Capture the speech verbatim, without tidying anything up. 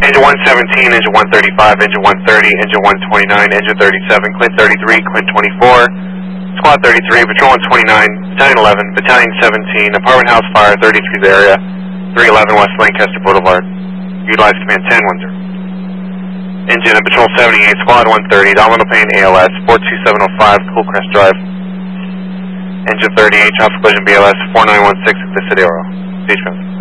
Engine one seventeen, engine one thirty-five, engine one thirty, engine one twenty-nine, engine thirty-seven, Clint thirty-three, Clint twenty-four, Squad thirty-three, Patrol one twenty-nine, Battalion eleven, Battalion seventeen, Apartment House Fire, thirty-three's area, three eleven West Lancaster Boulevard. Utilize command ten one zero. Engine at Patrol seventy-eight, Squad one thirty, Domino Pane A L S, four two seven oh five, Coolcrest Drive. Engine thirty-eight, Tropical Collision B L S, four nine one six at the City Oro. Stage